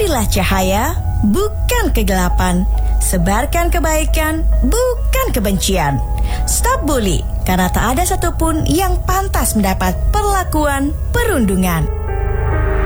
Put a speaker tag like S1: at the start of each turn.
S1: Carilah cahaya, bukan kegelapan. Sebarkan kebaikan, bukan kebencian. Stop bully, karena tak ada satupun yang pantas mendapat perlakuan perundungan.